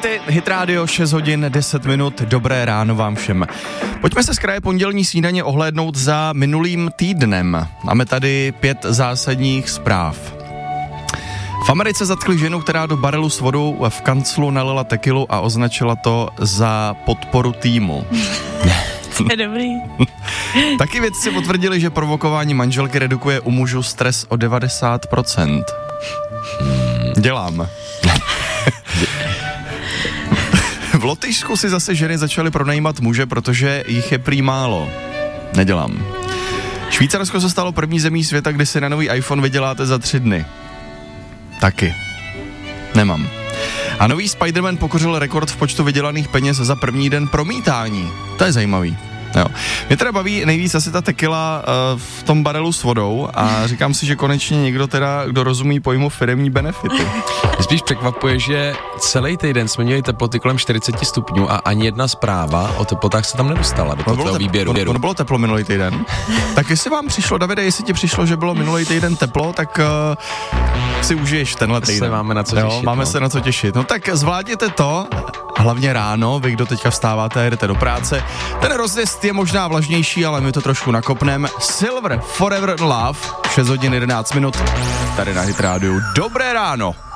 Posloucháte Hit Radio, 6 hodin 10 minut, dobré ráno vám všem. Pojďme se z kraje pondělní snídaně ohlédnout za minulým týdnem. Máme tady 5 zásadních zpráv. V Americe zatkli ženu, která do barelu s vodou v kanclu nalila tekilu a označila to za podporu týmu. To je dobrý. Taky vědci potvrdili, že provokování manželky redukuje u mužů stres o 90%. Dělám. V Lotyšsku si zase ženy začaly pronajímat muže, protože jich je prý málo. Nedělám. Švýcarsko se stalo první zemí světa, kdy si na nový iPhone vyděláte za 3 dny. Taky. Nemám. A nový Spider-Man pokořil rekord v počtu vydělaných peněz za první den promítání. To je zajímavý. Jo. Mě teda baví nejvíc asi ta tequila v tom barelu s vodou a říkám si, že konečně někdo teda, kdo rozumí pojmu firemní benefity. Mě spíš překvapuje, že celý týden jsme měli teploty kolem 40 stupňů a ani jedna zpráva o teplotách se tam nedostala do toho výběru. Ono bylo teplo minulý týden. Tak jestli vám přišlo, Davide, jestli ti přišlo, že bylo minulý týden teplo, tak si užiješ tenhle týden. Se máme na co těšit. Máme se na co těšit. No tak zvládněte to, hlavně ráno, vy, kdo teďka vstáváte a jedete do práce. Ten rozjezd je možná vlažnější, ale my to trošku nakopneme. Silver Forever Love, 6 hodin 11 minut, tady na Hit Radio. Dobré ráno.